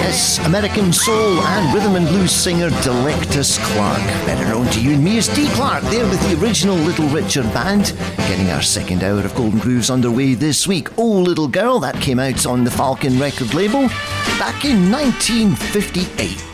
Yes, American soul and rhythm and blues singer Delectus Clark, better known to you and me as D. Clark, there with the original Little Richard Band, getting our second hour of Golden Grooves underway this week. Oh Little Girl, that came out on the Falcon record label back in 1958.